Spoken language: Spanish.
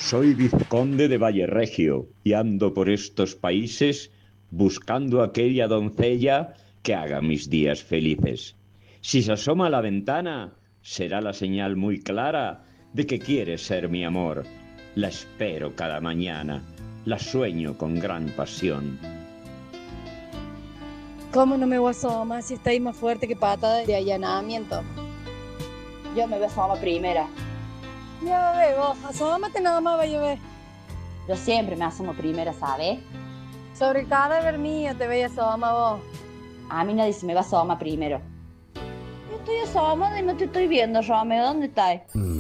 Soy vizconde de Valleregio y ando por estos países buscando aquella doncella que haga mis días felices. Si se asoma a la ventana, será la señal muy clara de que quiere ser mi amor. La espero cada mañana, la sueño con gran pasión. ¿Cómo no me voy a asomar si está ahí más fuerte que pata de allanamiento? Yo me voy a asomar primera. Ya bebé, vos, asómate nada más, vaya a ver. Yo siempre me asomo primera, ¿sabes? Sobre el cadáver mío te voy a asomar vos. A mí nadie se me va a asomar primero. Yo estoy asomada y no te estoy viendo, Romeo. ¿Dónde estás?